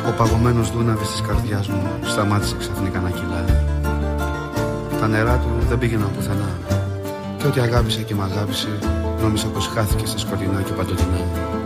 Ο παγωμένος δούναβης της καρδιάς μου σταμάτησε ξαφνικά να κυλάει. Τα νερά του δεν πήγαιναν πουθενά. Και ό,τι αγάπησε και μ' αγάπησε, νόμιζα πως χάθηκε στα σκοτεινά και παντοτινά.